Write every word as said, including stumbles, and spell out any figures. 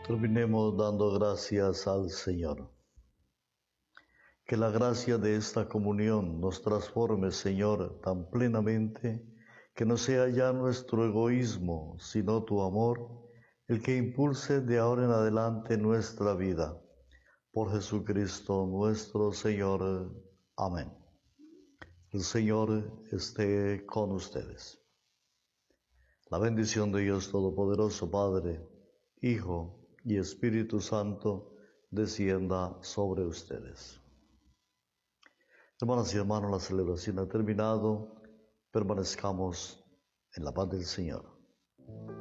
Terminemos dando gracias al Señor. Que la gracia de esta comunión nos transforme, Señor, tan plenamente que no sea ya nuestro egoísmo, sino tu amor, el que impulse de ahora en adelante nuestra vida. Por Jesucristo nuestro Señor. Amén. El Señor esté con ustedes. La bendición de Dios Todopoderoso, Padre, Hijo y Espíritu Santo, descienda sobre ustedes. Hermanas y hermanos, la celebración ha terminado. Permanezcamos en la paz del Señor.